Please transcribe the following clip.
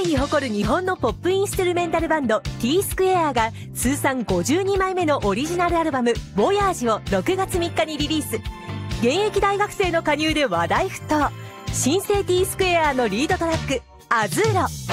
に誇る日本のポップインストゥルメンタルバンド T スクエアが通算52枚目のオリジナルアルバム「ボヤージ」を6月3日にリリース。現役大学生の加入で話題沸騰。新生 T スクエアのリードトラック「アズーロ」。